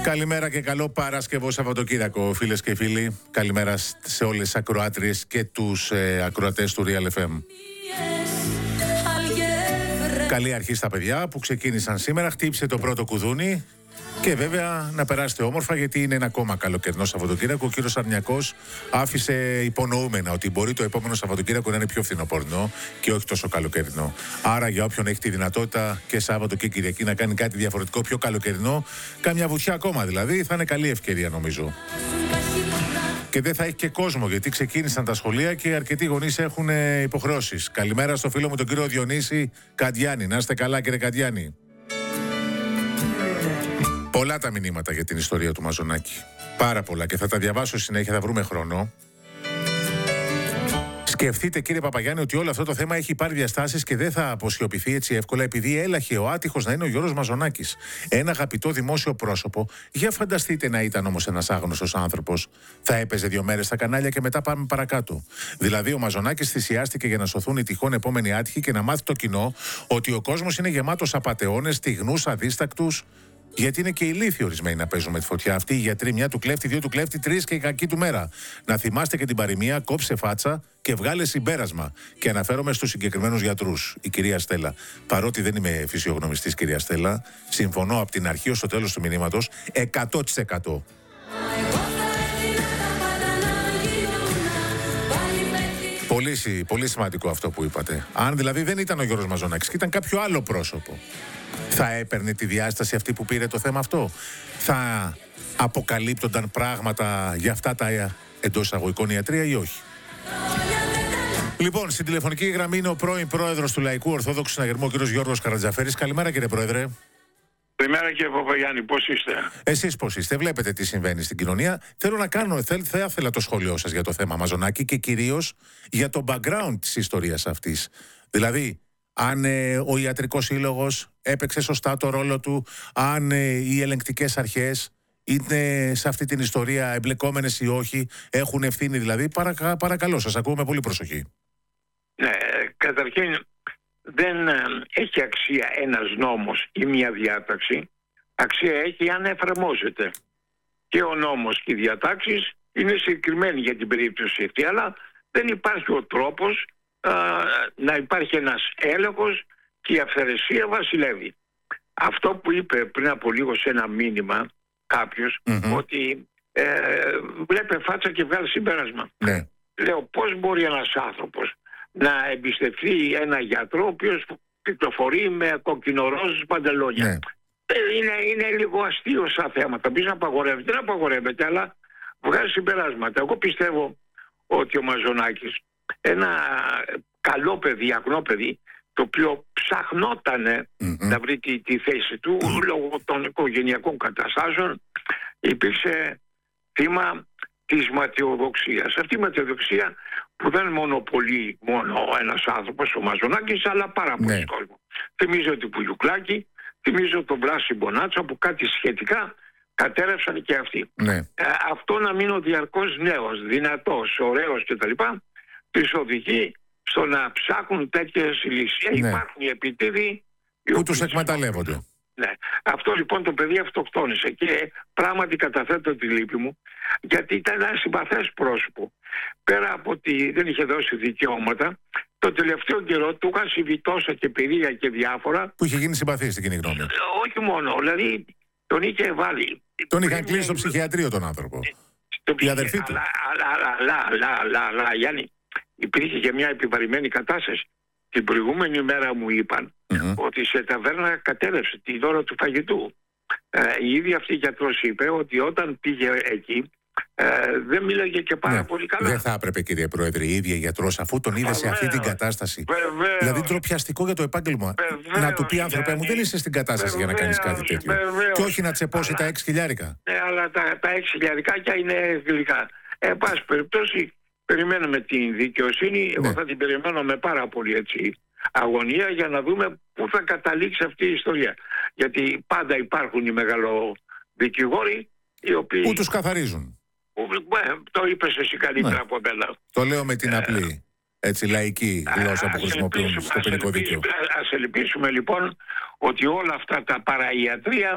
Καλημέρα και καλό Παρασκευό Σαββατοκύριακο, φίλες και φίλοι. Καλημέρα σε όλες τις ακροάτριες και τους ακροατές του Real FM. Καλή αρχή στα παιδιά που ξεκίνησαν σήμερα. Χτύπησε το πρώτο κουδούνι. Και βέβαια να περάσετε όμορφα, γιατί είναι ένα ακόμα καλοκαιρινό Σαββατοκύριακο. Ο κύριος Αρνιακός άφησε υπονοούμενα ότι μπορεί το επόμενο Σαββατοκύριακο να είναι πιο φθινοπορεινό και όχι τόσο καλοκαιρινό. Άρα, για όποιον έχει τη δυνατότητα και Σάββατο και Κυριακή να κάνει κάτι διαφορετικό, πιο καλοκαιρινό, κάμια βουτιά ακόμα δηλαδή, θα είναι καλή ευκαιρία νομίζω. Και δεν θα έχει και κόσμο, γιατί ξεκίνησαν τα σχολεία και αρκετοί γονείς έχουν υποχρεώσεις. Καλημέρα στο φίλο μου τον κύριο Διονύση Καντιάνη. Να είστε καλά, κύριε Καντιάνη. Πολλά τα μηνύματα για την ιστορία του Μαζονάκη. Πάρα πολλά, και θα τα διαβάσω συνέχεια, θα βρούμε χρόνο. Σκεφτείτε, κύριε Παπαγιάννη, ότι όλο αυτό το θέμα έχει πάρει διαστάσεις και δεν θα αποσιωπηθεί έτσι εύκολα, επειδή έλαχε ο άτυχος να είναι ο Γιώργος Μαζονάκης. Ένα αγαπητό δημόσιο πρόσωπο. Για φανταστείτε να ήταν όμως ένας άγνωστος άνθρωπος. Θα έπαιζε 2 μέρες στα κανάλια και μετά πάμε παρακάτω. Δηλαδή, ο Μαζονάκης θυσιάστηκε για να σωθούν οι τυχόν επόμενοι άτυχοι και να μάθει το κοινό ότι ο κόσμος είναι γεμάτος απατεώνες, στιγνούς, αδίστακτους. Γιατί είναι και ηλίθιοι ορισμένοι να παίζουν με τη φωτιά. Αυτοί οι γιατροί, 1 του κλέφτη, 2 του κλέφτη, 3 και η κακή του μέρα. Να θυμάστε και την παροιμία, κόψε φάτσα και βγάλε συμπέρασμα. Και αναφέρομαι στους συγκεκριμένους γιατρούς. Η κυρία Στέλλα. Παρότι δεν είμαι φυσιογνωμιστής, κυρία Στέλλα, συμφωνώ από την αρχή ως το τέλος του μηνύματος 100%. Πολύ σημαντικό αυτό που είπατε. Αν δηλαδή δεν ήταν ο Γιώργος Μαζονάκης και ήταν κάποιο άλλο πρόσωπο, θα έπαιρνε τη διάσταση αυτή που πήρε το θέμα αυτό? Θα αποκαλύπτονταν πράγματα για αυτά τα εντός εισαγωγικών ιατρεία ή όχι? Λοιπόν, στην τηλεφωνική γραμμή είναι ο πρώην πρόεδρος του Λαϊκού Ορθόδοξου Συναγερμού, ο κύριος Γιώργος Καρατζαφέρης. Καλημέρα, κύριε Πρόεδρε. Καλημέρα, κύριε Παπαγιάννη, πώς είστε? Εσείς πώς είστε? Βλέπετε τι συμβαίνει στην κοινωνία. Θα ήθελα το σχόλιο σας για το θέμα Μαζονάκη και κυρίως για το background της ιστορίας αυτής. Δηλαδή, αν ο ιατρικός σύλλογος έπαιξε σωστά το ρόλο του, αν οι ελεγκτικές αρχές είναι σε αυτή την ιστορία εμπλεκόμενες ή όχι, έχουν ευθύνη δηλαδή. Παρακαλώ, σας ακούω με πολύ προσοχή. Ναι, καταρχήν δεν έχει αξία ένας νόμος ή μια διάταξη. Αξία έχει αν εφαρμόζεται. Και ο νόμος και οι διατάξεις είναι συγκεκριμένοι για την περίπτωση αυτή, αλλά δεν υπάρχει ο τρόπος να υπάρχει ένας έλεγχος και η αυθαιρεσία βασιλεύει. Αυτό που είπε πριν από λίγο σε ένα μήνυμα κάποιος, ότι βλέπε φάτσα και βγάλει συμπέρασμα. Ναι. Λέω, πώς μπορεί ένας άνθρωπος να εμπιστευτεί ένα γιατρό ο οποίος κυκλοφορεί με κοκκινοροζ παντελόνια? Ναι. Είναι λίγο αστείο σαν θέματα. Πεις να απαγορεύεται, δεν απαγορεύεται, αλλά βγάζει συμπεράσματα. Εγώ πιστεύω ότι ο Μαζονάκης, ένα καλό παιδί, αγνό παιδί, το οποίο ψαχνότανε να βρει τη θέση του λόγω των οικογενειακών καταστάσεων, υπήρξε θύμα της ματιοδοξίας. Αυτή η ματιοδοξία που δεν μονοπολεί μόνο ένας άνθρωπος, ο Μαζονάκης, αλλά πάρα πολλοί κόσμοι. Θυμίζω την Πουλιουκλάκη, θυμίζω τον Βλάση Μπονάτσα, που κάτι σχετικά κατέρευσαν και αυτοί. Αυτό να μείνει ο διαρκώς νέος, δυνατός, ωραίος κτλ., τις οδηγεί στο να ψάχνουν τέτοιες λύσεις. Υπάρχουν οι επιτίδιοι που τους εκμεταλλεύονται. Ναι. Αυτό λοιπόν το παιδί αυτοκτόνησε και πράγματι καταθέτω τη λύπη μου, γιατί ήταν ένα συμπαθές πρόσωπο. Πέρα από ότι δεν είχε δώσει δικαιώματα, το τελευταίο καιρό του είχαν συμβεί τόσα και παιδεία και διάφορα που είχε γίνει συμπαθής στην κοινή γνώμη. Όχι μόνο, δηλαδή τον είχε βάλει. Τον είχαν κλείσει στο ψυχιατρίο τον άνθρωπο. Η αδερφή του. Αλλά Γιάννη, υπήρχε και μια επιβαρημένη κατάσταση. Την προηγούμενη μέρα μου είπαν ότι σε ταβέρνα κατέρευσε τη δώρα του φαγητού. Η ίδια αυτή γιατρός είπε ότι όταν πήγε εκεί δεν μίλαγε και πάρα πολύ καλά. Δεν θα έπρεπε, κύριε Πρόεδρε, η ίδια γιατρός, αφού τον είδε σε αυτή την κατάσταση. Δηλαδή ντροπιαστικό για το επάγγελμα. Να του πει, άνθρωπε μου, δεν είσαι στην κατάσταση για να κάνεις κάτι τέτοιο. Και όχι να τσεπώσει τα 6 χιλιάρικα. Ναι, αλλά τα 6 χιλιάρικάκια είναι γλυκά. Εν πάση περιπτώσει, περιμένουμε την δικαιοσύνη. Εγώ θα την περιμένω με πάρα πολύ αγωνία για να δούμε πού θα καταλήξει αυτή η ιστορία. Γιατί πάντα υπάρχουν οι μεγαλοδικηγόροι οι οποίοι... Πού τους καθαρίζουν. Το είπες εσύ καλύτερα από μένα. Το λέω με την απλή λαϊκή γλώσσα που χρησιμοποιούν στο ποινικό δίκαιο. Ας ελπίσουμε λοιπόν ότι όλα αυτά τα παραϊατρία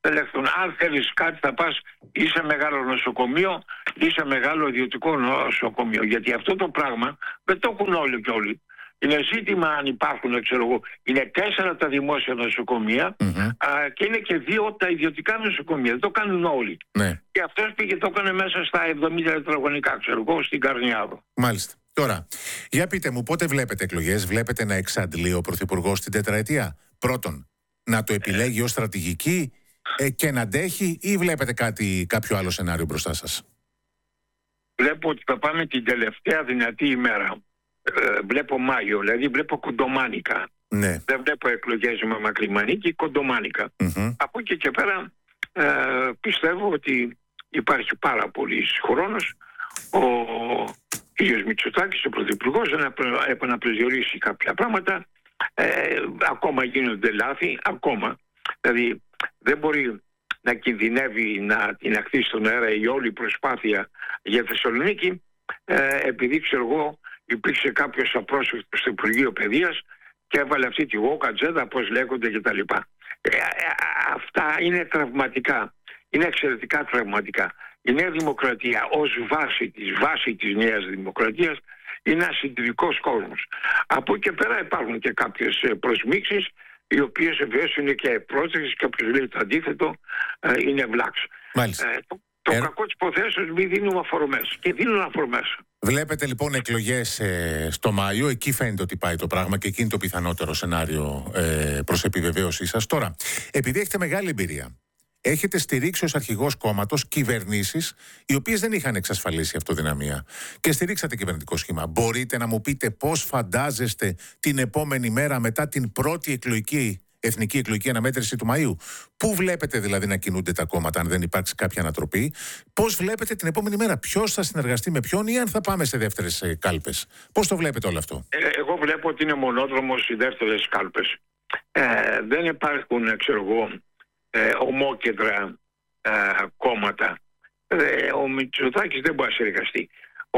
Αν θέλεις κάτι θα πας ή σε μεγάλο νοσοκομείο ή σε μεγάλο ιδιωτικό νοσοκομείο. Γιατί αυτό το πράγμα δεν το έχουν όλοι και όλοι. Είναι ζήτημα αν υπάρχουν, ξέρω εγώ, είναι 4 τα δημόσια νοσοκομεία και είναι και 2 τα ιδιωτικά νοσοκομεία. Δεν το κάνουν όλοι. Ναι. Και αυτός πήγε το έκανε μέσα στα 70 τετραγωνικά, ξέρω εγώ, στην Καρνιάδο. Μάλιστα. Τώρα, για πείτε μου, πότε βλέπετε εκλογές, βλέπετε να εξαντλεί ο Πρωθυπουργός την τετραετία? Πρώτον, να το επιλέγει ως στρατηγική και να αντέχει, ή βλέπετε κάποιο άλλο σενάριο μπροστά σας? Βλέπω ότι θα πάμε την τελευταία δυνατή ημέρα. Βλέπω Μάιο, δηλαδή βλέπω κοντομάνικα. Ναι. Δεν βλέπω εκλογές με Μακριμανίκη, κοντομάνικα. Από εκεί και πέρα πιστεύω ότι υπάρχει πάρα πολύ χρόνος ο κ. Μητσοτάκης, ο Πρωθυπουργός, να επαναπροσδιορίσει κάποια πράγματα. Ακόμα γίνονται λάθη, ακόμα. Δηλαδή δεν μπορεί να κινδυνεύει να την αχθεί στον αέρα η όλη προσπάθεια για Θεσσαλονίκη, επειδή ξέρω εγώ υπήρξε κάποιος απρόσεκτος στο Υπουργείο Παιδείας και έβαλε αυτή τη γόκατζέτα, πώς λέγονται κτλ. Αυτά είναι τραυματικά. Είναι εξαιρετικά τραυματικά. Η Νέα Δημοκρατία ως βάση της Νέας Δημοκρατίας είναι ένας συντηρητικός κόσμος. Από εκεί και πέρα υπάρχουν και κάποιες προσμίξεις, οι οποίες βεβαίως είναι και πρόσεξες, και όποιος λέει το αντίθετο είναι βλάξ. Το κακό της υποθέσεως μην δίνουμε αφορμές. Και δίνουν αφορμές. Βλέπετε λοιπόν εκλογές στο Μάιο, εκεί φαίνεται ότι πάει το πράγμα και εκεί είναι το πιθανότερο σενάριο προς επιβεβαίωσή σας. Τώρα, επειδή έχετε μεγάλη εμπειρία, έχετε στηρίξει ως αρχηγός κόμματος κυβερνήσεις οι οποίες δεν είχαν εξασφαλίσει αυτοδυναμία και στηρίξατε κυβερνητικό σχήμα. Μπορείτε να μου πείτε πώς φαντάζεστε την επόμενη μέρα μετά την πρώτη εθνική εκλογική αναμέτρηση του Μαΐου? Πού βλέπετε δηλαδή να κινούνται τα κόμματα αν δεν υπάρξει κάποια ανατροπή? Πώς βλέπετε την επόμενη μέρα? Ποιος θα συνεργαστεί με ποιον ή αν θα πάμε σε δεύτερες κάλπες? Πώς το βλέπετε όλο αυτό? Εγώ βλέπω ότι είναι μονόδρομος οι δεύτερες κάλπες. Δεν υπάρχουν, ξέρω εγώ, ομόκεντρα κόμματα. Ο Μητσοτάκης δεν μπορεί να συνεργαστεί. Ο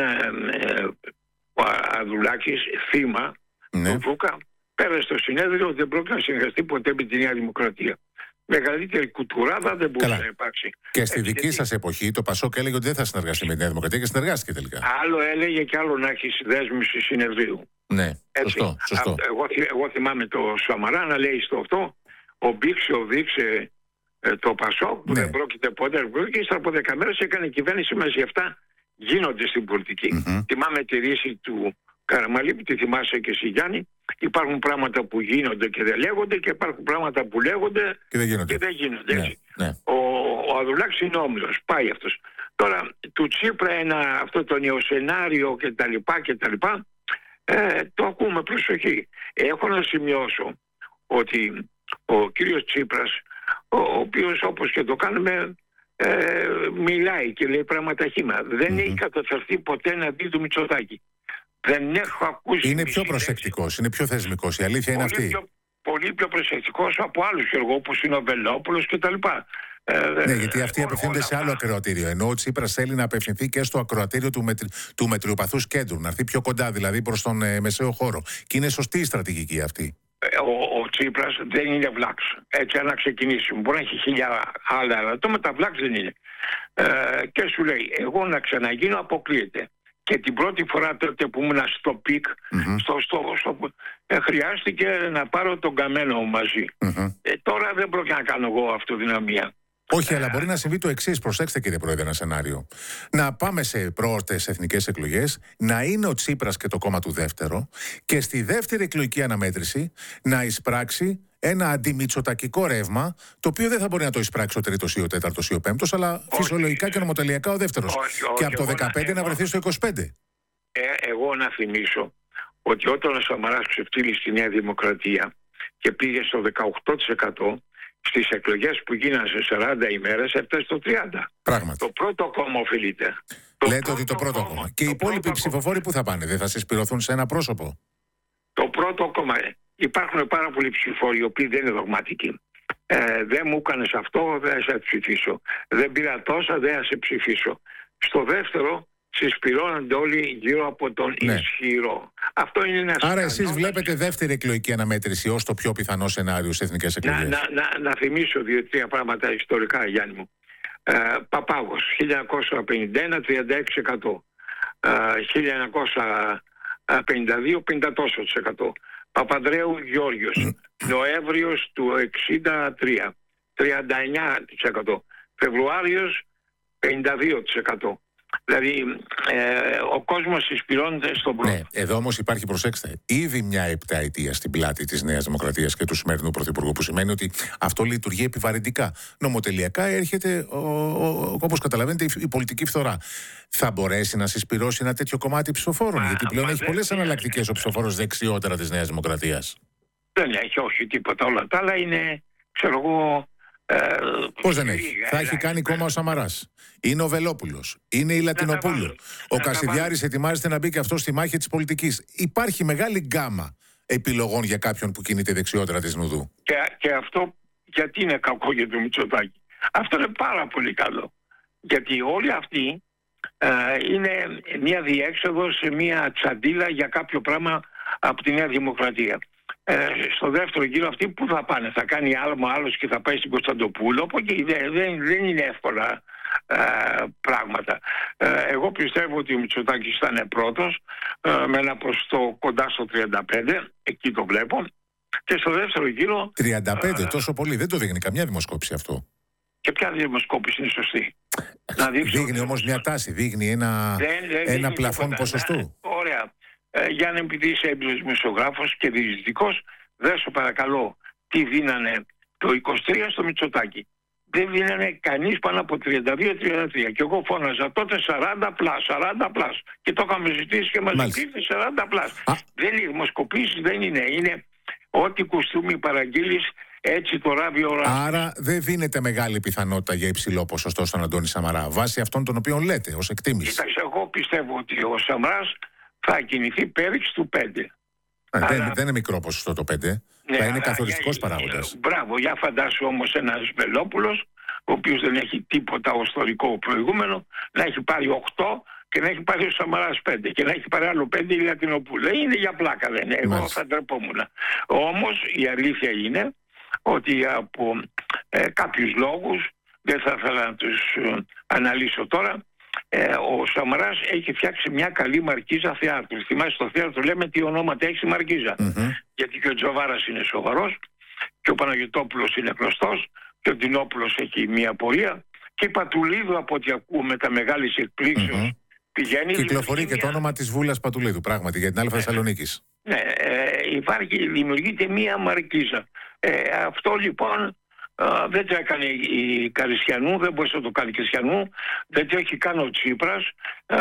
Ανδρουλάκης, θύμα του Βούκα, πέρασε στο συνέδριο ότι δεν πρόκειται να συνεργαστεί ποτέ με τη Νέα Δημοκρατία. Μεγαλύτερη κουτουράδα δεν μπορούσε να υπάρξει. Και στη δική σας εποχή το Πασόκ έλεγε ότι δεν θα συνεργαστεί με τη Νέα Δημοκρατία και συνεργάστηκε τελικά. Άλλο έλεγε και άλλο να έχει δέσμευση συνεδρίου. Ναι, σωστό. Εγώ θυμάμαι το Σαμαρά να λέει στο αυτό, οδείξε το Πασόκ που δεν πρόκειται ποτέ, και ύστερα από 10 μέρες έκανε κυβέρνηση μαζί. Αυτά γίνονται στην πολιτική. Θυμάμαι τη ρίση του Καραμαλή, που τη θυμάσαι και εσύ Γιάννη. Υπάρχουν πράγματα που γίνονται και δεν λέγονται και υπάρχουν πράγματα που λέγονται και δεν γίνονται. Ο Ανδρουλάκης είναι όμιλος, πάει αυτός. Τώρα του Τσίπρα αυτό το νεοσενάριο κτλ. Το ακούμε προσοχή. Έχω να σημειώσω ότι ο κύριος Τσίπρας, ο οποίος όπως και το κάνουμε μιλάει και λέει πράγματα χύμα, δεν έχει καταφερθεί ποτέ να δει του Μητσοτάκη. Δεν έχω ακούσει. Είναι πιο προσεκτικός, είναι πιο θεσμικός. Η αλήθεια είναι αυτή. Πολύ πιο προσεκτικός από άλλους, όπως είναι ο Βελόπουλος κτλ. Ναι, γιατί αυτοί απευθύνονται σε άλλο ακροατήριο. Ενώ ο Τσίπρας θέλει να απευθυνθεί και στο ακροατήριο του μετριοπαθούς κέντρου, να έρθει πιο κοντά δηλαδή προς τον μεσαίο χώρο. Και είναι σωστή η στρατηγική αυτή. Ο Τσίπρας δεν είναι βλάξ. Έτσι, να ξεκινήσει. Μπορεί να έχει χιλιά άλλα, αλλά το μεταβλάξ δεν είναι. Και σου λέει, εγώ να ξαναγίνω αποκλείεται. Και την πρώτη φορά τότε που ήμουν στο πικ, χρειάστηκε να πάρω τον καμένο μαζί. Τώρα δεν πρόκειται να κάνω εγώ αυτοδυναμία. Όχι, αλλά μπορεί να συμβεί το εξής. Προσέξτε, κύριε Πρόεδρε, ένα σενάριο. Να πάμε σε πρώτες εθνικές εκλογές, να είναι ο Τσίπρας και το κόμμα του δεύτερο, και στη δεύτερη εκλογική αναμέτρηση να εισπράξει ένα αντιμητσοτακικό ρεύμα, το οποίο δεν θα μπορεί να το εισπράξει ο τρίτος ή ο τέταρτος ή ο πέμπτος, αλλά φυσιολογικά και νομοτελειακά ο δεύτερος. Και από το 15 να βρεθεί στο 25. Εγώ να θυμίσω ότι όταν ο Σαμαράς ξεφτύλισε στη Νέα Δημοκρατία και πήγε στο 18%, στις εκλογές που γίνανε σε 40 ημέρες έφτασε στο 30%. Πράγματι. Το πρώτο κόμμα οφείλεται. Λέτε ότι το πρώτο κόμμα. Και οι υπόλοιποι ψηφοφόροι που θα πάνε, δεν θα συσπηρωθούν σε ένα πρόσωπο? Το πρώτο κόμμα. Υπάρχουν πάρα πολλοί ψηφοφόροι οι οποίοι δεν είναι δογματικοί. Δεν μου έκανες αυτό, δεν θα σε ψηφίσω. Δεν πήρα τόσα, δεν θα σε ψηφίσω. Στο δεύτερο, συσπυρώνονται όλοι γύρω από τον ισχυρό. Αυτό είναι ένα. Άρα εσείς βλέπετε δεύτερη εκλογική αναμέτρηση ως το πιο πιθανό σενάριο στις εθνικές εκλογές. Να θυμίσω 2-3 πράγματα ιστορικά, Γιάννη μου. Παπάγος 1951 36%, 1952 50%. Παπανδρέου Γιώργος Νοέμβριος του 63 39%, Φεβρουάριος 52%. Δηλαδή ο κόσμος συσπυρώνεται στον πρώτο. Ναι, εδώ όμως υπάρχει, προσέξτε, ήδη μια επταετία στην πλάτη της Νέας Δημοκρατίας και του σημερινού Πρωθυπουργού, που σημαίνει ότι αυτό λειτουργεί επιβαρυντικά. Νομοτελειακά έρχεται, όπως καταλαβαίνετε, η πολιτική φθορά. Θα μπορέσει να συσπυρώσει ένα τέτοιο κομμάτι ψηφοφόρων? Γιατί πλέον έχει πολλές εναλλακτικές ο ψηφοφόρος δεξιότερα της Νέας Δημοκρατίας. Δεν έχει, όχι τίποτα. Όλα τα άλλα είναι, ξέρω εγώ. Πώς δεν έχει? Θα έχει κάνει κόμμα ο Σαμαράς. Είναι ο Βελόπουλος. Είναι η Λατινοπούλου. Ο Κασιδιάρης ετοιμάζεται να μπει και αυτό στη μάχη της πολιτικής. Υπάρχει μεγάλη γκάμα επιλογών για κάποιον που κινείται δεξιότερα της Νουδού. Και αυτό γιατί είναι κακό για το Μητσοτάκη? Αυτό είναι πάρα πολύ καλό. Γιατί όλοι αυτοί είναι μια διέξοδο σε μια τσαντίλα για κάποιο πράγμα από τη Νέα Δημοκρατία. Στο δεύτερο γύρο αυτοί που θα πάνε? Θα κάνει άλμα άλλος και θα πάει στην Κωνσταντοπούλου? Οπότε δεν είναι εύκολα πράγματα. Εγώ πιστεύω ότι ο Μητσοτάκης θα είναι πρώτος με ένα ποσοστό κοντά στο 35, εκεί το βλέπω. Και στο δεύτερο γύρο 35, τόσο πολύ? Δεν το δείχνει καμιά δημοσκόπηση αυτό. Και ποια δημοσκόπηση είναι σωστή? Δείχνει όμως μια τάση, δείχνει ένα πλαφόν ποσοστού. Ωραία. Γιάννη, επειδή είσαι έμπειρος δημοσιογράφος και διαιτητικός, δέσω παρακαλώ τι δίνανε το 23 στο Μητσοτάκη. Δεν δίνανε κανείς πάνω από 32-33. Και εγώ φώναζα τότε 40+. Και το είχαμε ζητήσει και μας ζητήσει 40+. Δεν είναι δημοσκοπήσεις, δεν είναι. Είναι ό,τι κουστούμι παραγγείλεις, έτσι το ράβει ο ράβει. Άρα δεν δίνεται μεγάλη πιθανότητα για υψηλό ποσοστό στον Αντώνη Σαμαρά, βάσει αυτών των οποίων λέτε, ως εκτίμηση. Κοίταξε, εγώ πιστεύω ότι ο Σαμαράς θα κινηθεί πέριξ του 5. Δεν είναι μικρό ποσοστό το 5. Ναι, θα είναι καθοριστικός παράγοντας. Μπράβο, για φαντάσου όμως ένας Βελόπουλος, ο οποίος δεν έχει τίποτα ιστορικό προηγούμενο, να έχει πάρει 8 και να έχει πάρει ο Σαμαράς 5 και να έχει πάρει άλλο 5 η Λατινοπούλου. Είναι για πλάκα, δεν είναι? Εγώ θα ντρεπόμουν. Όμως η αλήθεια είναι ότι από κάποιους λόγους, δεν θα ήθελα να τους αναλύσω τώρα, ο Σαμαράς έχει φτιάξει μια καλή μαρκίζα θεάτρου. Θυμάσαι, στο θέατρο λέμε τι ονόματα έχει η μαρκίζα. Γιατί και ο Τζοβάρας είναι σοβαρός και ο Παναγιωτόπουλος είναι γνωστός και ο Ντινόπουλος έχει μια πορεία και η Πατουλίδου, από ό,τι ακούμε, τα μεγάλης εκπλήξεως πηγαίνει. Κυκλοφορεί και το όνομα της Βούλας Πατουλίδου, πράγματι, για την Α' Θεσσαλονίκης. Ναι, δημιουργείται μια μαρκίζα. Αυτό λοιπόν δεν το έκανε η Καριστιανού, δεν μπορούσε να το κάνει η Καριστιανού, δεν το έχει κάνει ο Τσίπρας,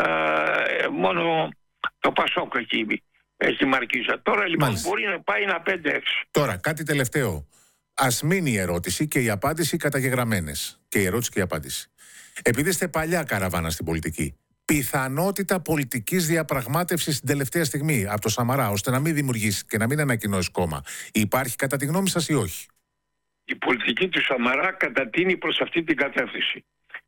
μόνο το Πασόκ έχει μαρκίζα. Τώρα λοιπόν μπορεί να πάει ένα 5-6. Τώρα κάτι τελευταίο. Ας μείνει η ερώτηση και η απάντηση καταγεγραμμένες. Και η ερώτηση και η απάντηση. Επειδή είστε παλιά καραβάνα στην πολιτική, πιθανότητα πολιτικής διαπραγμάτευσης στην τελευταία στιγμή από το Σαμαρά, ώστε να μην δημιουργήσει και να μην ανακοινώσει κόμμα, υπάρχει κατά τη γνώμη σας ή όχι? Η πολιτική του Σαμαρά κατατείνει προς αυτή την κατεύθυνση.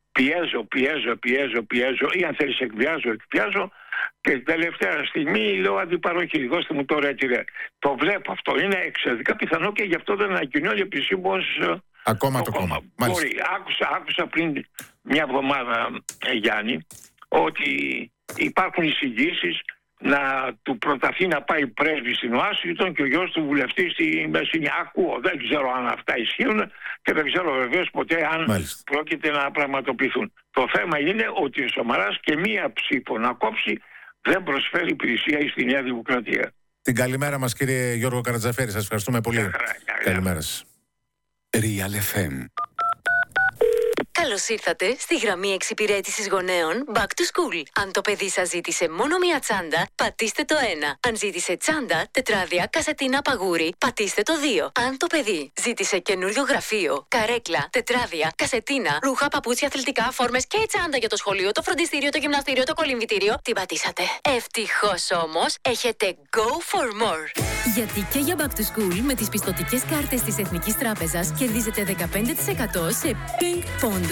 Πιέζω ή αν θέλεις εκβιάζω και τελευταία στιγμή λέω αντιπαροχή, δώστε μου τώρα έτσι. Το βλέπω αυτό, είναι εξαιρετικά πιθανό και γι' αυτό δεν ανακοινώνει επισήμως ακόμα το κόμμα. Μπορεί. Άκουσα πριν μια εβδομάδα, Γιάννη, ότι υπάρχουν εισηγήσεις να του προταθεί να πάει πρέσβη στην Ουάσιγκτον και ο γιος του βουλευτή στη Μεσσηνή. Ακούω, δεν ξέρω αν αυτά ισχύουν και δεν ξέρω βεβαίως ποτέ αν πρόκειται να πραγματοποιηθούν. Το θέμα είναι ότι ο Σαμαράς και μία ψήφο να κόψει δεν προσφέρει υπηρεσία στη Νέα Δημοκρατία. Την καλημέρα μας, κύριε Γιώργο Καρατζαφέρη, σας ευχαριστούμε πολύ. Καλημέρα σας. Real FM. Καλώς ήρθατε στη γραμμή εξυπηρέτησης γονέων Back to School. Αν το παιδί σας ζήτησε μόνο μία τσάντα, πατήστε το 1. Αν ζήτησε τσάντα, τετράδια, κασετίνα, παγούρι, πατήστε το 2. Αν το παιδί ζήτησε καινούριο γραφείο, καρέκλα, τετράδια, κασετίνα, ρούχα, παπούτσια, αθλητικά, φόρμες και τσάντα για το σχολείο, το φροντιστήριο, το γυμναστήριο, το κολυμβητήριο, την πατήσατε. Ευτυχώς όμως, έχετε Go for More. Γιατί και για Back to School με τις πιστωτικές κάρτες της Εθνικής Τράπεζας κερδίζετε 15% σε ping πόντους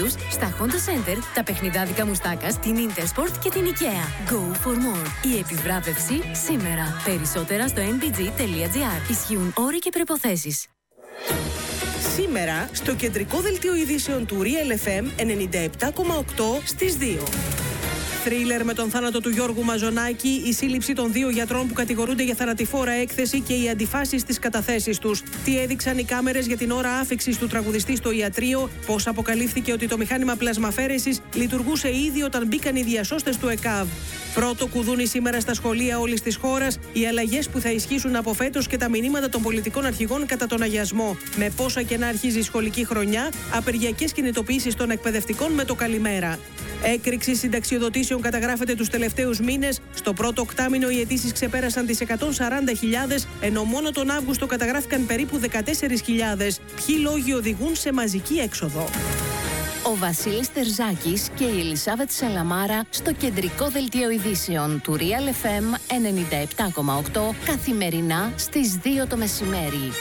τους στα Honda Center, τα παιχνιδάδικα Μουστάκας, την Intersport και την IKEA. Go for more. Η επιβράβευση σήμερα. Περισσότερα στο nbg.gr. Ισχύουν όροι και προϋποθέσεις. Σήμερα στο κεντρικό δελτίο ειδήσεων του Real FM 97,8 στις 2. Θρίλερ με τον θάνατο του Γιώργου Μαζονάκη, η σύλληψη των 2 γιατρών που κατηγορούνται για θανατηφόρα έκθεση και οι αντιφάσεις στις καταθέσεις τους. Τι έδειξαν οι κάμερες για την ώρα άφιξης του τραγουδιστή στο ιατρείο, πώς αποκαλύφθηκε ότι το μηχάνημα πλασμαφέρεσης λειτουργούσε ήδη όταν μπήκαν οι διασώστες του ΕΚΑΒ. Πρώτο κουδούνι σήμερα στα σχολεία όλης της χώρας, οι αλλαγές που θα ισχύσουν από φέτος και τα μηνύματα των πολιτικών αρχηγών κατά τον αγιασμό. Με πόσα και να αρχίζει η σχολική χρονιά, απεργιακές κινητοποιήσεις των εκπαιδευτικών με το καλημέρα. Έκρηξη συνταξιοδοτήσεων καταγράφεται τους τελευταίους μήνες. Στο πρώτο οκτάμηνο οι αιτήσεις ξεπέρασαν τις 140.000, ενώ μόνο τον Αύγουστο καταγράφηκαν περίπου 14.000. Ποιοι λόγοι οδηγούν σε μαζική έξοδο? Ο Βασίλης Τερζάκης και η Ελισάβετ Σαλαμάρα στο κεντρικό δελτίο ειδήσεων του Real FM 97,8 καθημερινά στις 2 το μεσημέρι.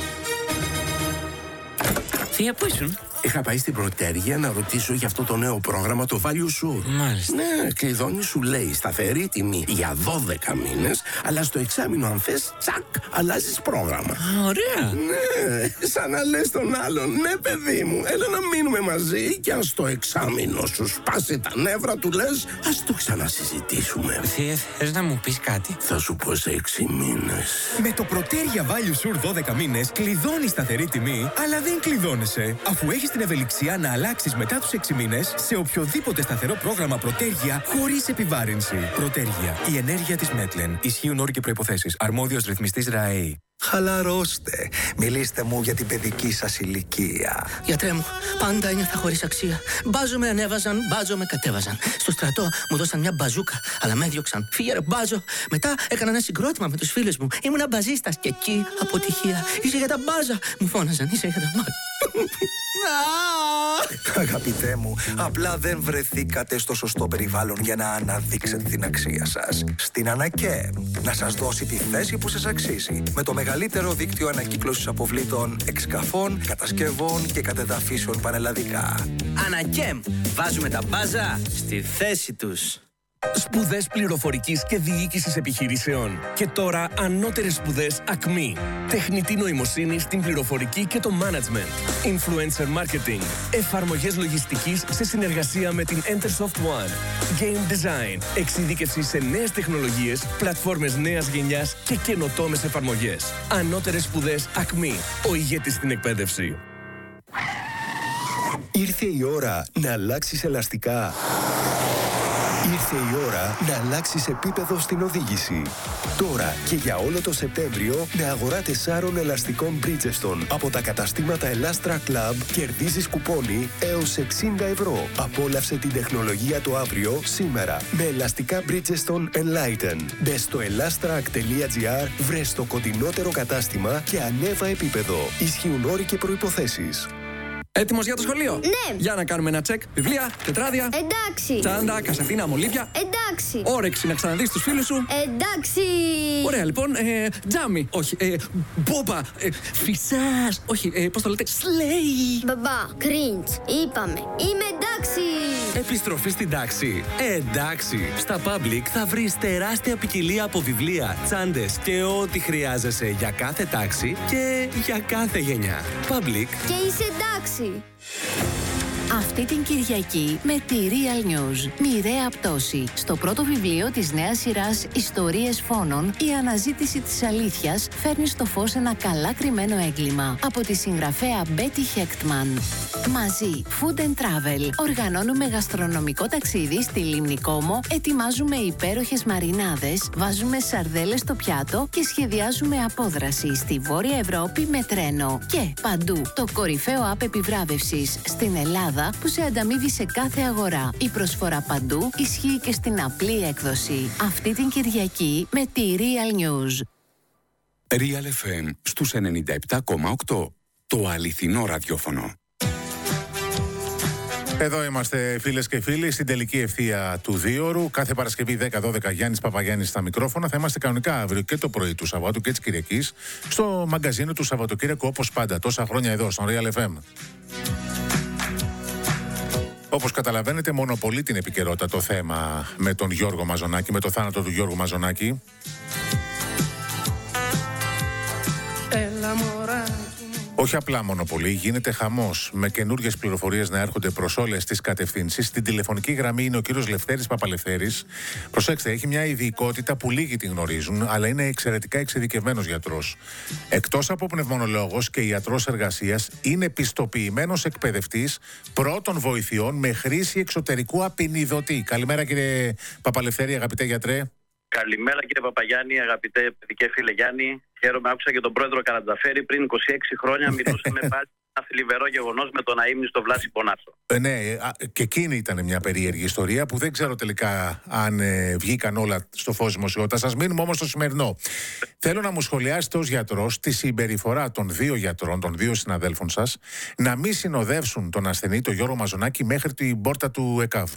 Θεία, πού ήσουν? Είχα πάει στην Πρωτέρια να ρωτήσω για αυτό το νέο πρόγραμμα, το Value Sur. Μάλιστα. Ναι, κλειδώνει, σου λέει σταθερή τιμή για 12 μήνες, αλλά στο εξάμηνο, αν θες, τσακ, αλλάζεις πρόγραμμα. Ωραία. Ναι, σαν να λες τον άλλον, ναι, παιδί μου, έλα να μείνουμε μαζί και αν στο εξάμηνο σου σπάσει τα νεύρα, του λες, ας το ξανασυζητήσουμε. Θεία, θες να μου πεις κάτι? Θα σου πω σε 6 μήνες. Με το Πρωτέρια Value Sur 12 μήνες κλειδώνεις σταθερή τιμή, αλλά δεν κλειδώνεσαι, αφού έχεις την ευελιξία να αλλάξεις μετά τους 6 μήνες σε οποιοδήποτε σταθερό πρόγραμμα Πρωτέρια χωρίς επιβάρυνση. Πρωτέρια, η ενέργεια της Μέτλεν. Ισχύουν όροι και προϋποθέσεις. Αρμόδιος ρυθμιστής ΡΑΕΗ. Χαλαρώστε. Μιλήστε μου για την παιδική σας ηλικία. Γιατρέ μου, πάντα ένιωθα χωρίς αξία. Μπάζο με ανέβαζαν, μπάζο με κατέβαζαν. Στο στρατό μου δώσαν μια μπαζούκα, αλλά με έδιωξαν. Φύγε ρε μπάζο. Μετά έκανα ένα συγκρότημα με τους φίλους μου. Ήμουνα μπαζίστας και εκεί αποτυχία. Είσαι για τα μπάζα. Μου φώναζαν, είσαι για τα μπάζα. Αγαπητέ μου, απλά δεν βρεθήκατε στο σωστό περιβάλλον για να αναδείξετε την αξία σας. Στην Ανακέ, να σας δώσει τη θέση που σας αξίζει. Με το μεγαλύτερο δίκτυο ανακύκλωσης αποβλήτων, εξκαφών, κατασκευών και κατεδαφίσεων πανελλαδικά. Ανακέμ, βάζουμε τα μπάζα στη θέση τους. Σπουδές πληροφορικής και διοίκησης επιχειρήσεων. Και τώρα ανώτερες σπουδές ΑΚΜΗ. Τεχνητή νοημοσύνη στην πληροφορική και το management. Influencer marketing. Εφαρμογές λογιστικής σε συνεργασία με την Entersoft One. Game design. Εξειδίκευση σε νέες τεχνολογίες, πλατφόρμες νέας γενιάς και καινοτόμες εφαρμογές. Ανώτερες σπουδές ΑΚΜΗ. Ο ηγέτης στην εκπαίδευση. Ήρθε η ώρα να αλλάξεις ελαστικά. Ήρθε η ώρα να αλλάξεις επίπεδο στην οδήγηση. Τώρα και για όλο το Σεπτέμβριο με αγορά 4 ελαστικών Bridgestone από τα καταστήματα Elastra Club κερδίζεις κουπόνι έως 60 ευρώ. Απόλαυσε την τεχνολογία το αύριο σήμερα με ελαστικά Bridgestone Enlighten. Μπες στο elastrac.gr, βρες το κοντινότερο κατάστημα και ανέβα επίπεδο. Ισχύουν όροι και προϋποθέσεις. Έτοιμος για το σχολείο? Ναι. Για να κάνουμε ένα τσεκ. Βιβλία, τετράδια. Εντάξει. Τσάντα, κασετίνα, μολύβια. Εντάξει. Όρεξη να ξαναδείς τους φίλους σου. Εντάξει. Ωραία, λοιπόν. Τζάμι. Όχι. Μπόμπα. Φυσάς. Όχι. Πώς το λέτε? Σλέι. Μπαμπά, cringe. Είπαμε. Είμαι εντάξει. Επιστροφή στην τάξη. Εντάξει. Στα Public θα βρεις τεράστια ποικιλία από βιβλία, τσάντες και ό,τι χρειάζεσαι για κάθε τάξη και για κάθε γενιά. Public. Και είσαι εντάξει. Αυτή την Κυριακή με τη Real News. Μοιραία πτώση. Στο πρώτο βιβλίο της νέας σειράς Ιστορίες Φόνων, η αναζήτηση της αλήθειας φέρνει στο φως ένα καλά κρυμμένο έγκλημα. Από τη συγγραφέα Betty Hechtman. Μαζί, Food and Travel. Οργανώνουμε γαστρονομικό ταξίδι στη Λίμνη Κόμο, ετοιμάζουμε υπέροχες μαρινάδες, βάζουμε σαρδέλες στο πιάτο και σχεδιάζουμε απόδραση στη Βόρεια Ευρώπη με τρένο. Και παντού, το κορυφαίο app επιβράβευσης στην Ελλάδα που σε ανταμείβει σε κάθε αγορά. Η προσφορά παντού ισχύει και στην απλή έκδοση. Αυτή την Κυριακή με τη Real News. Real FM στους 97,8. Το αληθινό ραδιόφωνο. Εδώ είμαστε φίλες και φίλοι στην τελική ευθεία του δίωρου. Κάθε Παρασκευή 10-12 Γιάννης Παπαγιάννης στα μικρόφωνα. Θα είμαστε κανονικά αύριο και το πρωί του Σαββάτου και της Κυριακής στο μαγκαζίνο του Σαββατοκύριακου όπως πάντα. Τόσα χρόνια εδώ στον Real FM. Όπως καταλαβαίνετε, μονοπολεί την επικαιρότητα το θέμα με τον Γιώργο Μαζονάκη, με το θάνατο του Γιώργου Μαζονάκη. Όχι απλά μονοπολεί, γίνεται χαμός με καινούργιες πληροφορίες να έρχονται προς όλες τις κατευθύνσεις. Στην τηλεφωνική γραμμή είναι ο κύριος Λευτέρης Παπαλευθέρης. Προσέξτε, έχει μια ειδικότητα που λίγοι την γνωρίζουν, αλλά είναι εξαιρετικά εξειδικευμένος γιατρός. Εκτός από πνευμονολόγος και ιατρός εργασίας, είναι πιστοποιημένος εκπαιδευτής πρώτων βοηθειών με χρήση εξωτερικού απεινιδωτή. Καλημέρα κύριε Παπαλευθέρη, αγαπητέ γιατρέ. Καλημέρα κύριε Παπαγιάννη, αγαπητέ παιδί και φίλε Γιάννη. Χαίρομαι, άκουσα και τον πρόεδρο Καρατζαφέρη πριν 26 χρόνια μιλούσαμε πάλι ένα θλιβερό γεγονός με τον αείμνηστο Βλάση Πονάσο. Ναι, και εκείνη ήταν μια περίεργη ιστορία που δεν ξέρω τελικά αν βγήκαν όλα στο φως δημοσιότητας. Ας μείνουμε όμως στο σημερινό. Θέλω να μου σχολιάσετε ως γιατρός τη συμπεριφορά των δύο γιατρών, των δύο συναδέλφων σας, να μην συνοδεύσουν τον ασθενή, τον Γιώργο Μαζονάκη, μέχρι την πόρτα του ΕΚΑΒ.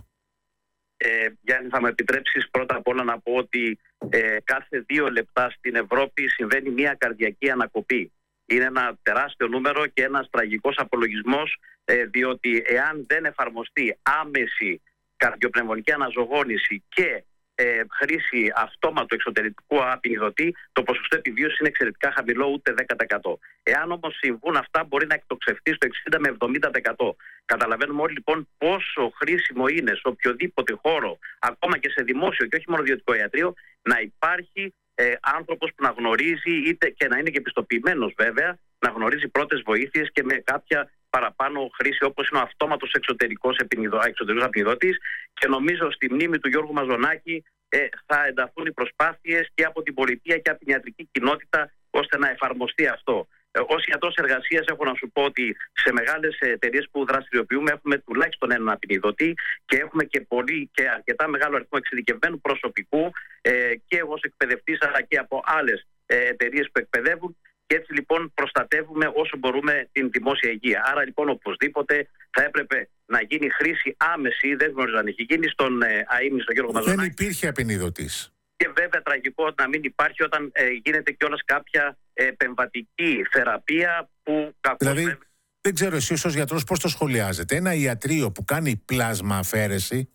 Γιάννη, θα με επιτρέψεις πρώτα απ' όλα να πω ότι κάθε 2 λεπτά στην Ευρώπη συμβαίνει μια καρδιακή ανακοπή. Είναι ένα τεράστιο νούμερο και ένας τραγικός απολογισμός, διότι εάν δεν εφαρμοστεί άμεση καρδιοπνευμονική αναζωογόνηση και χρήση αυτόματου εξωτερικού απεινιδωτή, το ποσοστό επιβίωσης είναι εξαιρετικά χαμηλό, ούτε 10%. Εάν όμως συμβούν αυτά, μπορεί να εκτοξευτεί στο 60 με 70%. Καταλαβαίνουμε όλοι λοιπόν πόσο χρήσιμο είναι σε οποιοδήποτε χώρο, ακόμα και σε δημόσιο και όχι μόνο ιδιωτικό ιατρείο, να υπάρχει άνθρωπος που να γνωρίζει, είτε και να είναι και πιστοποιημένος βέβαια, να γνωρίζει πρώτες βοήθειες και με κάποια παραπάνω χρήση, όπως είναι ο αυτόματος εξωτερικός απεινιδωτής. Και νομίζω στη μνήμη του Γιώργου Μαζονάκη θα ενταθούν οι προσπάθειες και από την πολιτεία και από την ιατρική κοινότητα ώστε να εφαρμοστεί αυτό. Ως ιατρός εργασίας έχω να σου πω ότι σε μεγάλες εταιρείες που δραστηριοποιούμε έχουμε τουλάχιστον έναν απεινιδωτή και έχουμε και πολύ και αρκετά μεγάλο αριθμό εξειδικευμένου προσωπικού και εγώ ως εκπαιδευτής αλλά και από άλλες εταιρείες που εκπαιδεύουν. Και έτσι λοιπόν προστατεύουμε όσο μπορούμε την δημόσια υγεία. Άρα λοιπόν οπωσδήποτε θα έπρεπε να γίνει χρήση άμεση, δεν γνωρίζω αν έχει γίνει, στον αείμνηστο Γιώργο Μαζονάκη. Δεν υπήρχε απεινιδωτής. Και βέβαια τραγικό να μην υπάρχει όταν γίνεται κιόλας κάποια επεμβατική θεραπεία που Δηλαδή δεν ξέρω εσείς ως γιατρός πώς το σχολιάζετε. Ένα ιατρείο που κάνει πλάσμα αφαίρεση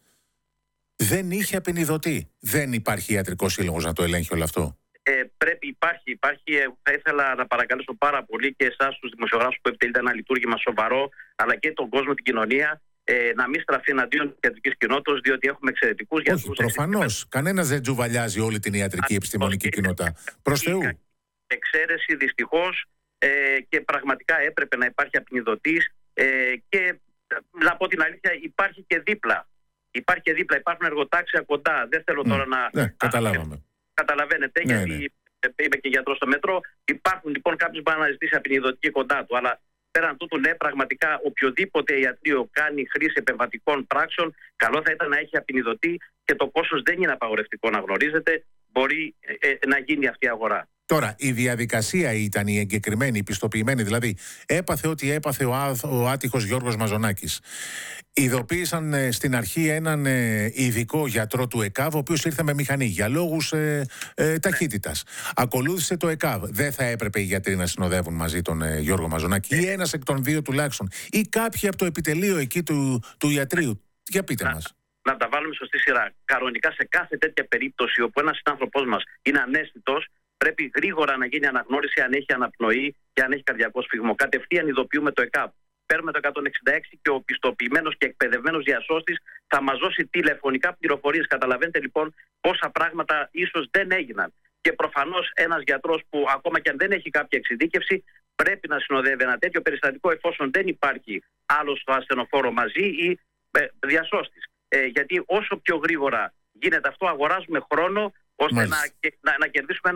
δεν είχε απεινιδωτή. Δεν υπάρχει ιατρικός σύλλογος να το ελέγχει όλο αυτό. Υπάρχει. Θα ήθελα να παρακαλέσω πάρα πολύ και εσάς τους δημοσιογράφους που επιτελείτε ένα λειτουργήμα σοβαρό, αλλά και τον κόσμο, την κοινωνία, να μην στραφεί εναντίον της ιατρικής κοινότητας, διότι έχουμε εξαιρετικούς γιατρούς. Όχι, προφανώς. Κανένας δεν τζουβαλιάζει όλη την ιατρική επιστημονική κοινότητα. Προς Θεού. Εξαίρεση δυστυχώς και πραγματικά έπρεπε να υπάρχει απεινιδωτής και να πω την αλήθεια, υπάρχει και δίπλα. Υπάρχουν εργοτάξια κοντά. Δεν θέλω τώρα να. Ναι, καταλάβαμε. Καταλαβαίνετε, γιατί είμαι και γιατρός στο μέτρο. Υπάρχουν λοιπόν κάποιος που μπορεί να ζητήσει απεινιδωτική κοντά του. Αλλά πέραν τούτου, ναι, πραγματικά οποιοδήποτε ιατρείο κάνει χρήση επεμβατικών πράξεων, καλό θα ήταν να έχει απεινιδωτή και το κόστος δεν είναι απαγορευτικό να γνωρίζετε. Μπορεί να γίνει αυτή η αγορά. Τώρα, η διαδικασία ήταν η εγκεκριμένη, η πιστοποιημένη, δηλαδή έπαθε ό,τι έπαθε ο άτυχος Γιώργος Μαζονάκης. Ειδοποίησαν στην αρχή έναν ειδικό γιατρό του ΕΚΑΒ, ο οποίος ήρθε με μηχανή για λόγους ταχύτητας. Ακολούθησε το ΕΚΑΒ. Δεν θα έπρεπε οι γιατροί να συνοδεύουν μαζί τον Γιώργο Μαζονάκη, ή ένας εκ των δύο τουλάχιστον, ή κάποιοι από το επιτελείο εκεί του ιατρείου. Για πείτε μας. Να τα βάλουμε σωστή σειρά. Κανονικά σε κάθε τέτοια περίπτωση όπου ένας συνάνθρωπός μας είναι ανέστητος, πρέπει γρήγορα να γίνει αναγνώριση αν έχει αναπνοή και αν έχει καρδιακό σφυγμό. Κατευθείαν ειδοποιούμε το ΕΚΑΒ. Παίρνουμε το 166 και ο πιστοποιημένος και εκπαιδευμένος διασώστης θα μας δώσει τηλεφωνικά πληροφορίες. Καταλαβαίνετε λοιπόν πόσα πράγματα ίσως δεν έγιναν. Και προφανώς ένας γιατρός που ακόμα και αν δεν έχει κάποια εξειδίκευση πρέπει να συνοδεύει ένα τέτοιο περιστατικό εφόσον δεν υπάρχει άλλος στο ασθενοφόρο μαζί ή διασώστης. Γιατί όσο πιο γρήγορα γίνεται αυτό, αγοράζουμε χρόνο ώστε να κερδίσουμε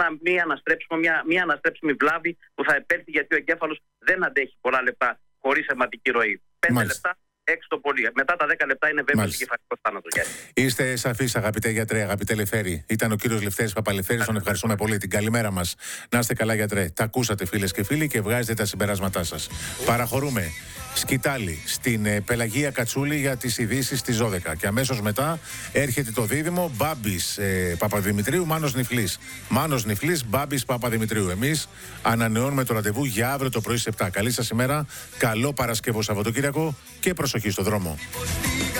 μια αναστρέψιμη βλάβη που θα επέλθει, γιατί ο εγκέφαλος δεν αντέχει πολλά λεπτά χωρίς αιματική ροή. 5 λεπτά, 6 το πολύ. Μετά τα 10 λεπτά είναι βέβαιος εγκεφαλικός θάνατος. Είστε σαφείς, αγαπητέ γιατρέ, αγαπητέ Λευτέρη. Ήταν ο κύριος Λευτέρης Παπαλευθέρης, τον ευχαριστούμε πολύ. Την καλημέρα μας. Να είστε καλά, γιατρέ. Τα ακούσατε, φίλες και φίλοι, και βγάζετε τα συμπεράσματά σας. Παραχωρούμε. σκητάλη στην Πελαγία Κατσούλη για τις ειδήσεις στις 12. Και αμέσως μετά έρχεται το δίδυμο Μπάμπης Παπαδημητρίου, Μάνος Νιφλής. Μάνος Νιφλής, Μπάμπης Παπαδημητρίου. Εμείς ανανεώνουμε το ραντεβού για αύριο το πρωί στις 7. Καλή σας ημέρα, καλό Παρασκευό Σαββατοκύριακο και προσοχή στο δρόμο.